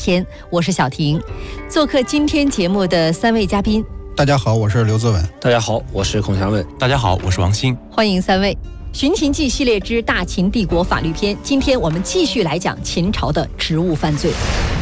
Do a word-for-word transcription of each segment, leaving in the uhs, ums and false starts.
天，我是小婷。做客今天节目的三位嘉宾， 大家好，我是刘自文。 大家好，我是孔祥文。 大家好，我是王鑫。 欢迎三位。寻秦记系列之大秦帝国法律篇，今天我们继续来讲秦朝的职务犯罪。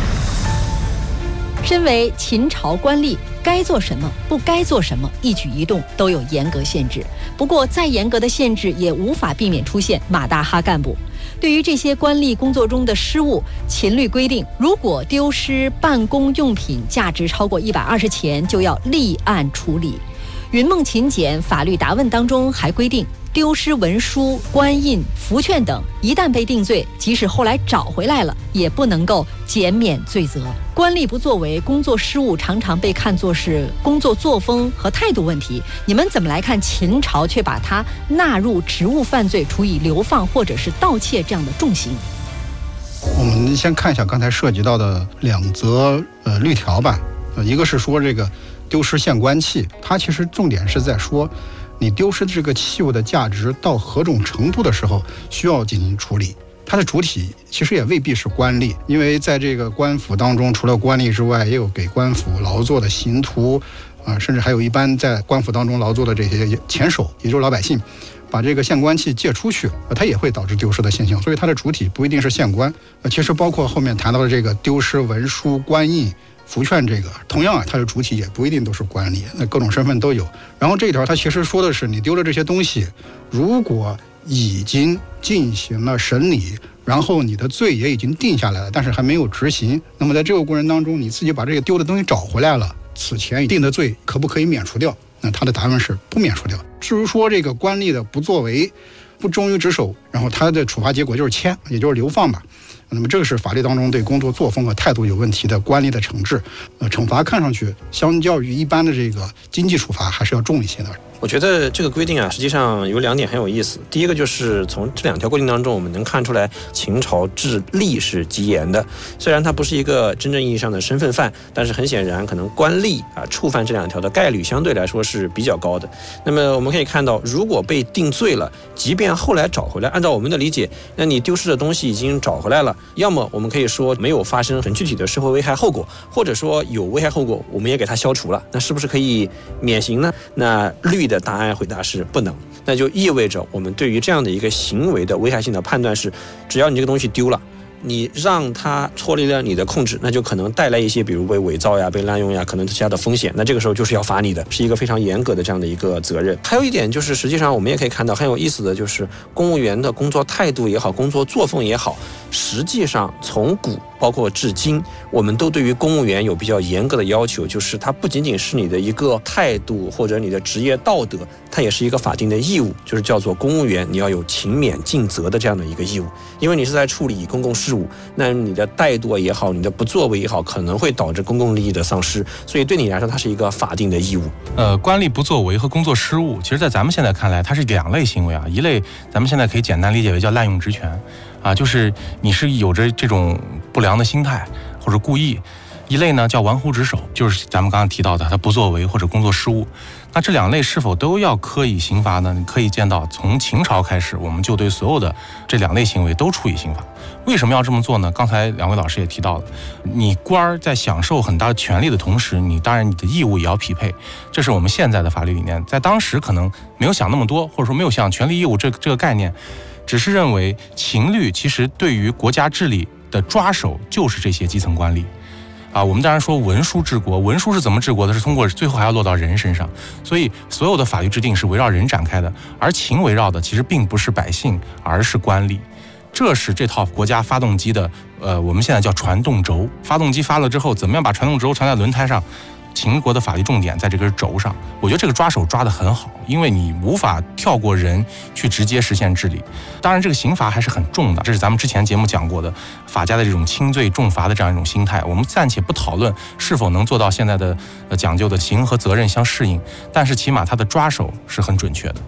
身为秦朝官吏，该做什么，不该做什么，一举一动都有严格限制。不过，再严格的限制也无法避免出现马大哈干部。对于这些官吏工作中的失误，秦律规定，如果丢失办公用品价值超过一百二十钱，就要立案处理。云梦秦简法律答问当中还规定，丢失文书、官印、符券等，一旦被定罪，即使后来找回来了，也不能够减免罪责。官吏不作为、工作失误，常常被看作是工作作风和态度问题。你们怎么来看秦朝却把它纳入职务犯罪，处以流放或者是盗窃这样的重刑？ 我们先看一下刚才涉及到的两则呃律条吧。呃，一个是说这个丢失县官器，它其实重点是在说，你丢失这个器物的价值到何种程度的时候需要进行处理。它的主体其实也未必是官吏，因为在这个官府当中，除了官吏之外，也有给官府劳作的刑徒啊，甚至还有一般在官府当中劳作的这些钱手，也就是老百姓，把这个县官器借出去，它也会导致丢失的现象。所以它的主体不一定是县官。呃，其实包括后面谈到的这个丢失文书、官印、符券，这个同样啊，它的主体也不一定都是官吏，那各种身份都有。然后这一条它其实说的是，你丢了这些东西，如果已经进行了审理，然后你的罪也已经定下来了，但是还没有执行，那么在这个过程当中，你自己把这个丢的东西找回来了，此前定的罪可不可以免除掉？那他的答案是不免除掉。至于说这个官吏的不作为、不忠于职守，然后他的处罚结果就是迁，也就是流放吧。那么这个是法律当中对工作作风和态度有问题的官吏的惩治，呃，惩罚看上去相较于一般的这个经济处罚还是要重一些的。 我觉得这个规定啊，实际上有两点很有意思。第一个就是从这两条规定当中，我们能看出来秦朝治吏是极严的。虽然它不是一个真正意义上的身份犯，但是很显然，可能官吏啊触犯这两条的概率相对来说是比较高的。那么我们可以看到，如果被定罪了，即便后来找回来，按照我们的理解，那你丢失的东西已经找回来了，要么我们可以说没有发生很具体的社会危害后果，或者说有危害后果，我们也给它消除了，那是不是可以免刑呢？那律的答案回答是不能，那就意味着我们对于这样的一个行为的危害性的判断是，只要你这个东西丢了，你让它脱离了你的控制，那就可能带来一些比如被伪造呀、被滥用呀，可能其他的风险，那这个时候就是要罚你的，是一个非常严格的这样的一个责任。还有一点就是，实际上我们也可以看到很有意思的就是，公务员的工作态度也好，工作作风也好，实际上从古包括至今，我们都对于公务员有比较严格的要求，就是它不仅仅是你的一个态度或者你的职业道德，它也是一个法定的义务，就是叫做公务员你要有勤勉尽责的这样的一个义务。因为你是在处理公共事务，那你的怠惰也好，你的不作为也好，可能会导致公共利益的丧失，所以对你来说它是一个法定的义务。 呃，官吏不作为和工作失误，其实在咱们现在看来它是两类行为啊，一类咱们现在可以简单理解为叫滥用职权啊，就是你是有着这种不良的心态或者故意；一类呢叫玩忽职守，就是咱们刚刚提到的他不作为或者工作失误。那这两类是否都要科以刑罚呢？你可以见到，从秦朝开始，我们就对所有的这两类行为都处以刑罚。为什么要这么做呢？刚才两位老师也提到了，你官儿在享受很大的权利的同时，你当然你的义务也要匹配，这是我们现在的法律理念。在当时可能没有想那么多，或者说没有想权利义务这这个概念，只是认为秦律其实对于国家治理的抓手就是这些基层官吏。啊，我们当然说文书治国，文书是怎么治国的？是通过最后还要落到人身上，所以所有的法律制定是围绕人展开的，而秦围绕的其实并不是百姓，而是官吏。这是这套国家发动机的，呃，我们现在叫传动轴。发动机发了之后，怎么样把传动轴传在轮胎上？秦国的法律重点在这根轴上，我觉得这个抓手抓得很好，因为你无法跳过人去直接实现治理。当然这个刑罚还是很重的，这是咱们之前节目讲过的法家的这种轻罪重罚的这样一种心态。我们暂且不讨论是否能做到现在的呃讲究的刑和责任相适应，但是起码它的抓手是很准确的。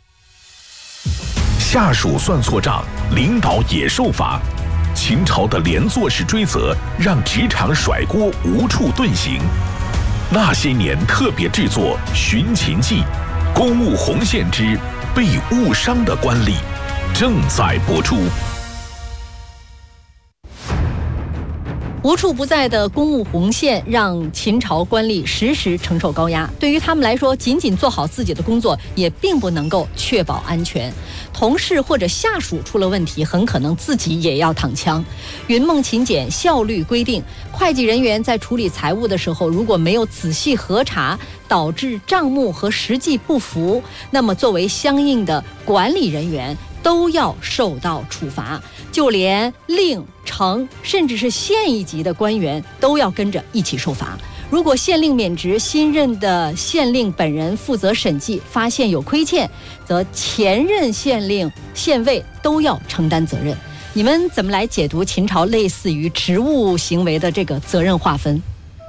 下属算错账，领导也受罚。秦朝的连坐式追责让职场甩锅无处遁形。那些年特别制作《寻秦记》，公务红线之被误伤的官吏正在播出。 无处不在的公务红线让秦朝官吏时时承受高压，对于他们来说，仅仅做好自己的工作也并不能够确保安全。同事或者下属出了问题，很可能自己也要躺枪。云梦勤俭效率规定，会计人员在处理财务的时候，如果没有仔细核查，导致账目和实际不符，那么作为相应的管理人员都要受到处罚，就连令、城甚至是县一级的官员都要跟着一起受罚。如果县令免职，新任的县令本人负责审计，发现有亏欠，则前任县令、县尉都要承担责任。你们怎么来解读秦朝类似于职务行为的这个责任划分？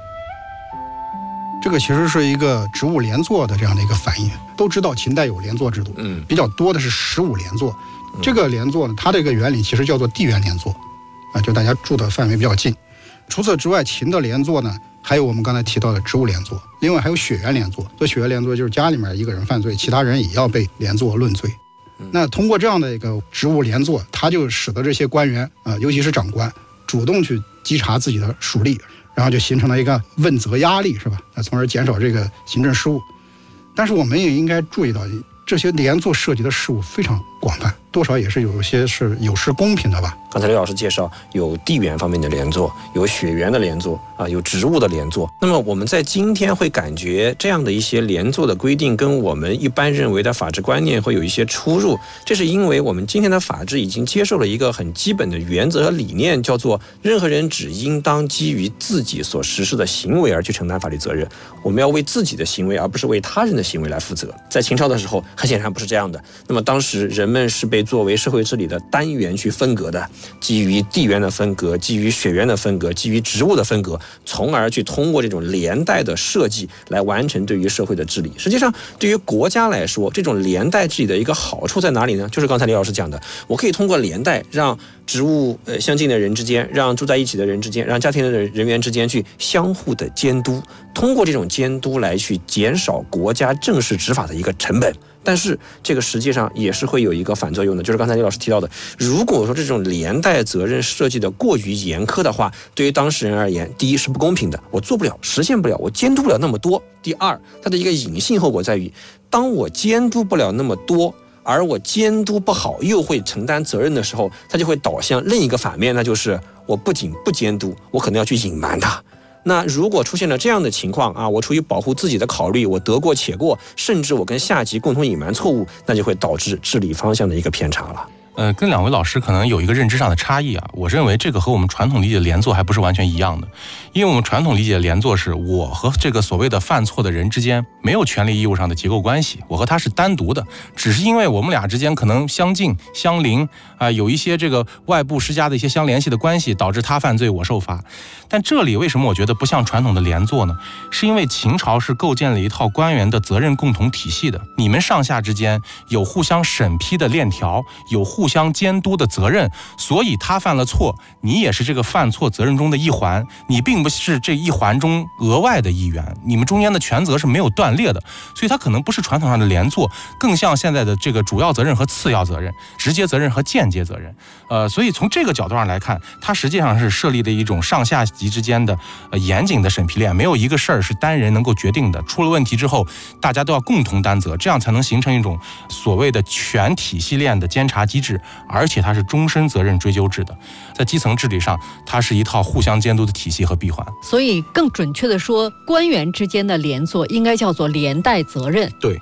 这个其实是一个职务连坐的这样的一个反应。都知道秦代有连坐制度，嗯，比较多的是十五连坐。这个连坐呢，它这个原理其实叫做地缘连坐，啊，就大家住的范围比较近。除此之外，秦的连坐呢，还有我们刚才提到的职务连坐，另外还有血缘连坐。所以血缘连坐就是家里面一个人犯罪，其他人也要被连坐论罪。那通过这样的一个职务连坐，它就使得这些官员啊、呃，尤其是长官，主动去稽查自己的属吏，然后就形成了一个问责压力，是吧？那从而减少这个行政失误。但是我们也应该注意到，这些连坐涉及的事务非常广泛，多少也是有些是有失公平的吧。 刚才刘老师介绍，有地缘方面的连坐，有血缘的连坐啊，有职务的连坐。那么我们在今天会感觉这样的一些连坐的规定跟我们一般认为的法治观念会有一些出入，这是因为我们今天的法治已经接受了一个很基本的原则和理念，叫做任何人只应当基于自己所实施的行为而去承担法律责任。我们要为自己的行为而不是为他人的行为来负责。在秦朝的时候很显然不是这样的，那么当时人们是被作为社会治理的单元去分隔的，基于地缘的分隔，基于血缘的分隔，基于职务的分隔，从而去通过这种连带的设计来完成对于社会的治理。实际上对于国家来说，这种连带治理的一个好处在哪里呢？就是刚才李老师讲的，我可以通过连带让职务呃相近的人之间，让住在一起的人之间，让家庭的人员之间去相互的监督，通过这种监督来去减少国家正式执法的一个成本。但是这个实际上也是会有一个反作用的，就是刚才李老师提到的，如果说这种连带责任设计的过于严苛的话，对于当事人而言，第一是不公平的，我做不了，实现不了，我监督不了那么多；第二，它的一个隐性后果在于，当我监督不了那么多，而我监督不好又会承担责任的时候，它就会导向另一个反面，那就是我不仅不监督，我可能要去隐瞒它。那如果出现了这样的情况啊，我出于保护自己的考虑，我得过且过，甚至我跟下级共同隐瞒错误，那就会导致治理方向的一个偏差了。 呃，跟两位老师可能有一个认知上的差异啊。我认为这个和我们传统理解的连坐还不是完全一样的，因为我们传统理解的连坐是我和这个所谓的犯错的人之间没有权利义务上的结构关系，我和他是单独的，只是因为我们俩之间可能相近相邻啊、呃，有一些这个外部施加的一些相联系的关系，导致他犯罪我受罚。但这里为什么我觉得不像传统的连坐呢？是因为秦朝是构建了一套官员的责任共同体系的，你们上下之间有互相审批的链条，有互相监督的责任，所以他犯了错，你也是这个犯错责任中的一环，你并不是这一环中额外的一员，你们中间的权责是没有断裂的，所以它可能不是传统上的连坐，更像现在的这个主要责任和次要责任，直接责任和间接责任。呃，所以从这个角度上来看，它实际上是设立的一种上下级之间的呃严谨的审批链，没有一个事儿是单人能够决定的，出了问题之后，大家都要共同担责，这样才能形成一种所谓的全体系链的监察机制，而且它是终身责任追究制的，在基层治理上，它是一套互相监督的体系和闭环。 所以更准确的说，官员之间的连坐应该叫做连带责任。 对。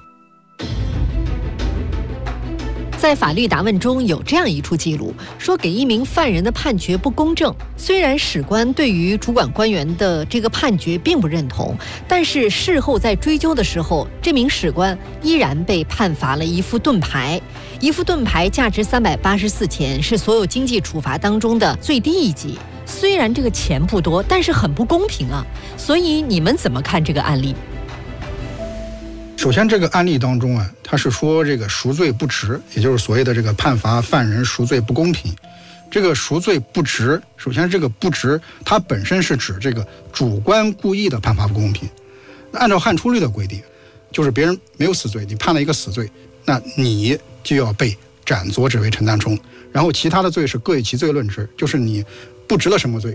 在法律答问中有这样一处记录，说给一名犯人的判决不公正，虽然史官对于主管官员的这个判决并不认同，但是事后在追究的时候，这名史官依然被判罚了一副盾牌。一副盾牌价值三百八十四钱，是所有经济处罚当中的最低一级。虽然这个钱不多，但是很不公平啊。所以你们怎么看这个案例？ 首先，这个案例当中啊，他是说这个赎罪不值，也就是所谓的这个判罚犯人赎罪不公平。这个赎罪不值，首先这个不值，它本身是指这个主观故意的判罚不公平。那按照汉出律的规定，就是别人没有死罪，你判了一个死罪，那你就要被斩左指为陈丹冲，然后其他的罪是各以其罪论之，就是你不值了什么罪，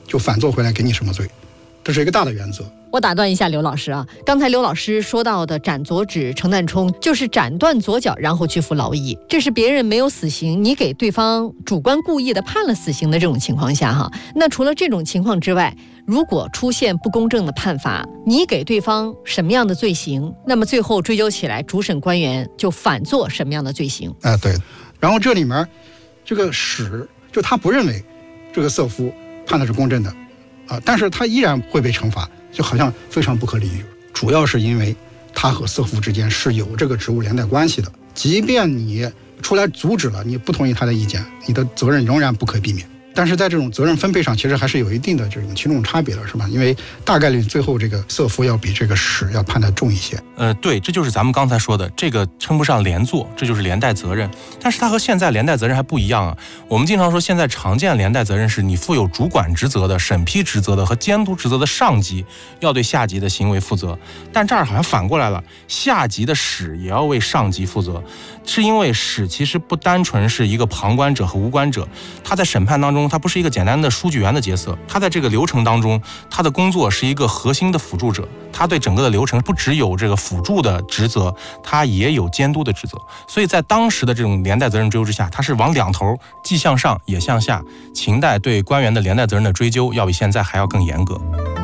就反做回来给你什么罪，这是一个大的原则。 我打断一下刘老师啊，刚才刘老师说到的斩左指承难冲，就是斩断左脚然后去服劳役，这是别人没有死刑，你给对方主观故意的判了死刑的这种情况下哈。那除了这种情况之外，如果出现不公正的判罚，你给对方什么样的罪行，那么最后追究起来，主审官员就反做什么样的罪行。 啊、呃，对。然后这里面这个史就他不认为这个色夫判的是公正的啊，但是他依然会被惩罚，就好像非常不可理喻。主要是因为他和色夫之间是有这个职务连带关系的，即便你出来阻止了，你不同意他的意见，你的责任仍然不可避免。但是在这种责任分配上，其实还是有一定的这种轻重差别的，是吧？因为大概率最后这个色夫要比这个史要判得重一些。 呃，对，这就是咱们刚才说的，这个称不上连坐，这就是连带责任。但是它和现在连带责任还不一样啊。我们经常说，现在常见连带责任是你负有主管职责的、审批职责的和监督职责的上级要对下级的行为负责，但这儿好像反过来了，下级的史也要为上级负责，是因为史其实不单纯是一个旁观者和无关者，他在审判当中，他不是一个简单的书记员的角色，他在这个流程当中，他的工作是一个核心的辅助者，他对整个的流程不只有这个辅助的职责，他也有监督的职责。所以在当时的这种连带责任追究之下，他是往两头，既向上也向下。秦代对官员的连带责任的追究要比现在还要更严格。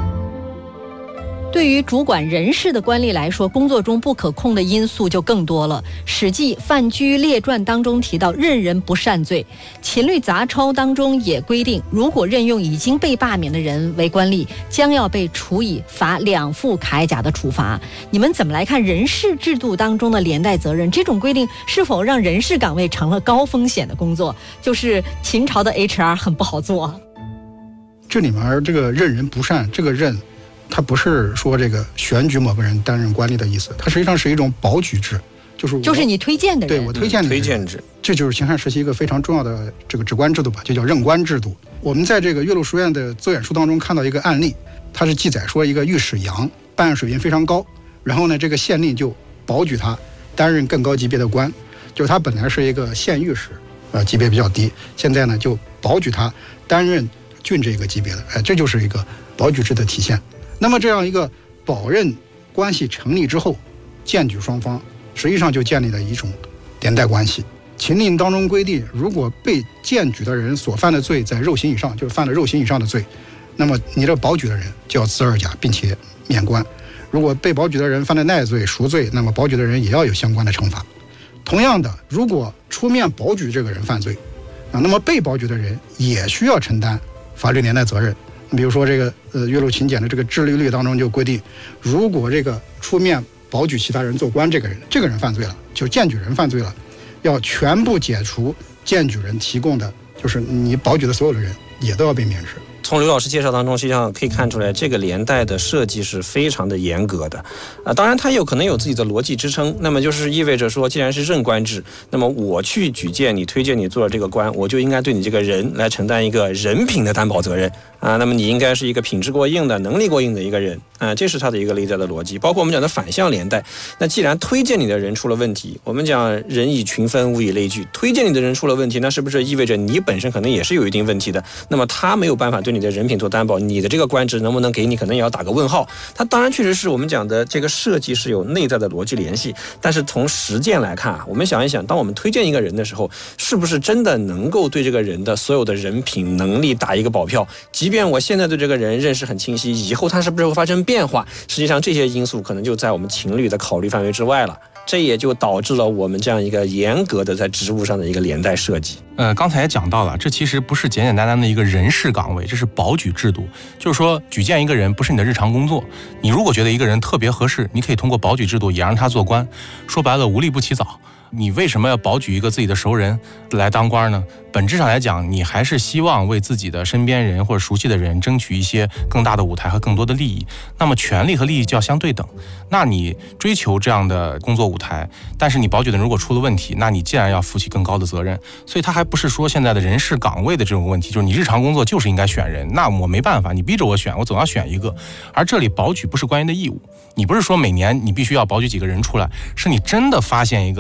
对于主管人事的官吏来说，工作中不可控的因素就更多了。《史记·范雎列传》当中提到任人不善罪，《秦律杂抄》当中也规定，如果任用已经被罢免的人为官吏，将要被处以罚两副铠甲的处罚。你们怎么来看人事制度当中的连带责任？这种规定是否让人事岗位成了高风险的工作？就是秦朝的 H R 很不好做。 这里面这个任人不善，这个任它不是说这个选举某个人担任官吏的意思，它实际上是一种保举制，就是就是你推荐的人， 对我推荐的人、 嗯、推荐制， 这就是秦汉时期一个非常重要的这个职官制度吧，就叫任官制度。我们在这个岳麓书院的奏演书当中看到一个案例，它是记载说一个御史杨办案水平非常高，然后呢这个县令就保举他担任更高级别的官，就是他本来是一个县御史，呃级别比较低，现在呢就保举他担任郡这个级别的，哎，这就是一个保举制的体现。那么这样一个保任关系成立之后，荐举双方实际上就建立了一种连带关系。秦令当中规定，如果被荐举的人所犯的罪在肉刑以上，就是犯了肉刑以上的罪，那么你这保举的人就要辞二甲，并且免官。如果被保举的人犯了耐罪、赎罪，那么保举的人也要有相关的惩罚。同样的，如果出面保举这个人犯罪啊，那么被保举的人也需要承担法律连带责任。比如说这个呃岳麓秦简的这个治律律当中就规定，如果这个出面保举其他人做官，这个人这个人犯罪了，就荐举人犯罪了，要全部解除荐举人提供的，就是你保举的所有的人也都要被免职。 从刘老师介绍当中，实际上可以看出来，这个连带的设计是非常的严格的啊。当然，它有可能有自己的逻辑支撑。那么就是意味着说，既然是任官制，那么我去举荐你、推荐你做了这个官，我就应该对你这个人来承担一个人品的担保责任啊。那么你应该是一个品质过硬的、能力过硬的一个人啊，这是它的一个内在的逻辑。包括我们讲的反向连带，那既然推荐你的人出了问题，我们讲人以群分，物以类聚，推荐你的人出了问题，那是不是意味着你本身可能也是有一定问题的？那么他没有办法对你的人品做担保，你的这个官职能不能给你，可能也要打个问号。它当然确实是我们讲的这个设计是有内在的逻辑联系，但是从实践来看啊，我们想一想，当我们推荐一个人的时候，是不是真的能够对这个人的所有的人品能力打一个保票？即便我现在对这个人认识很清晰，以后他是不是会发生变化？实际上这些因素可能就在我们秦律的考虑范围之外了。这也就导致了我们这样一个严格的在职务上的一个连带设计。 呃，刚才也讲到了，这其实不是简简单单的一个人事岗位，这是保举制度。就是说，举荐一个人不是你的日常工作，你如果觉得一个人特别合适，你可以通过保举制度也让他做官。说白了，无利不起早。你为什么要保举一个自己的熟人来当官呢？本质上来讲，你还是希望为自己的身边人或者熟悉的人争取一些更大的舞台和更多的利益。那么权利和利益就要相对等。那你追求这样的工作舞台，但是你保举的人如果出了问题，那你既然要负起更高的责任。所以它还不是说现在的人事岗位的这种问题，就是你日常工作就是应该选人，那我没办法，你逼着我选，我总要选一个。而这里保举不是官员的义务，你不是说每年你必须要保举几个人出来，是你真的发现一个你特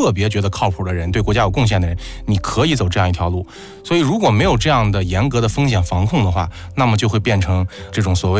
特别觉得靠谱的人，对国家有贡献的人，你可以走这样一条路。所以如果没有这样的严格的风险防控的话，那么就会变成这种所谓